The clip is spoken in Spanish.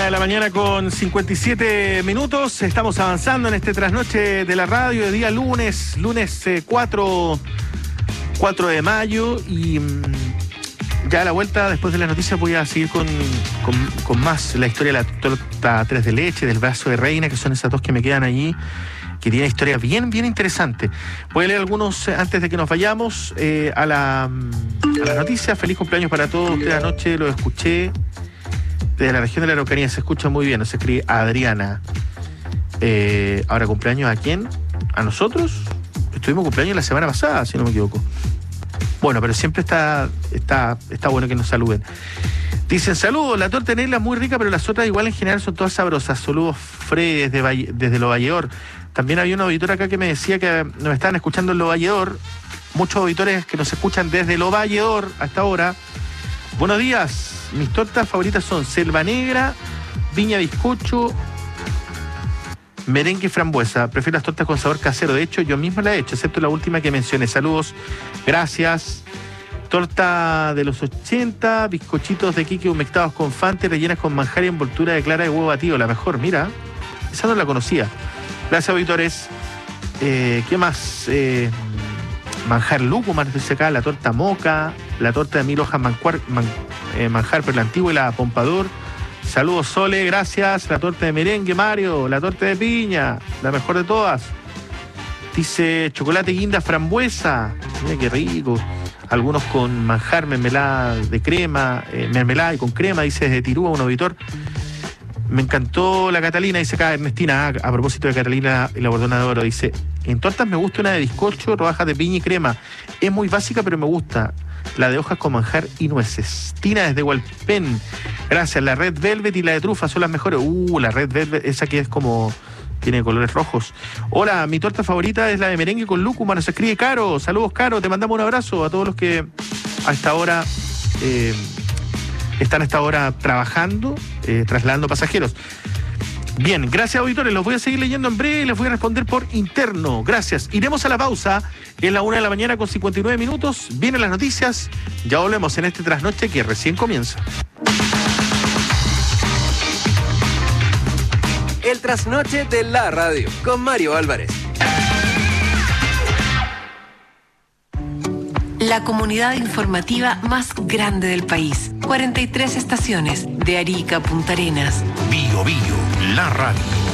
de la mañana con 57 minutos. Estamos avanzando en este trasnoche de la radio de día lunes 4 de mayo. Y ya a la vuelta, después de las noticias, voy a seguir con más la historia de la torta 3 de leche, del brazo de reina, que son esas dos que me quedan allí, que tiene historias bien interesantes. Voy a leer algunos antes de que nos vayamos a la noticia. Feliz cumpleaños para todos ustedes. Anoche lo escuché desde la región de la Araucanía. Se escucha muy bien. Se escribe Adriana. Ahora, ¿cumpleaños a quién? ¿A nosotros? Estuvimos cumpleaños la semana pasada, si no me equivoco. Bueno, pero siempre está bueno que nos saluden. Dicen, saludos, la torta de Negla es muy rica, pero las otras igual en general son todas sabrosas. Saludos, Fred, desde Lo Valledor. También había un auditor acá que me decía que nos estaban escuchando en Lo Valledor. Muchos auditores que nos escuchan desde Lo Valledor hasta ahora. Buenos días. Mis tortas favoritas son selva negra, viña bizcocho, merengue y frambuesa. Prefiero las tortas con sabor casero. De hecho, yo mismo la he hecho, excepto la última que mencioné. Saludos, gracias. Torta de los 80, bizcochitos de quique humectados con Fante, rellenas con manjar y envoltura de clara de huevo batido. La mejor, mira. Esa no la conocía. Gracias, auditores. ¿Qué más? Manjar lúcuma, dice acá, la torta moca, la torta de 1000 hojas manjar perlantivo y la pompador. Saludos, Sole, gracias. La torta de merengue, Mario, la torta de piña, la mejor de todas. Dice chocolate guinda frambuesa, mira qué rico. Algunos con manjar, mermelada de crema, mermelada y con crema, dice desde Tirúa un auditor. Me encantó la Catalina, dice acá Ernestina, a propósito de Catalina y la bordona de oro, dice, en tortas me gusta una de bizcocho, rodajas de piña y crema. Es muy básica, pero me gusta. La de hojas con manjar y nueces. Tina desde Hualpén. Gracias. La Red Velvet y la de trufa son las mejores. La Red Velvet, esa que es como... tiene colores rojos. Hola, mi torta favorita es la de merengue con lúcuma. Nos escribe Caro. Saludos, Caro. Te mandamos un abrazo a todos los que a esta hora... están a esta hora trabajando, trasladando pasajeros. Bien, gracias, auditores. Los voy a seguir leyendo en breve y les voy a responder por interno. Gracias. Iremos a la pausa. Es la 1 de la mañana con 59 minutos. Vienen las noticias. Ya volvemos en este trasnoche que recién comienza. El trasnoche de la radio con Mario Álvarez. La comunidad informativa más grande del país. 43 estaciones, de Arica a Punta Arenas. Bio, la radio.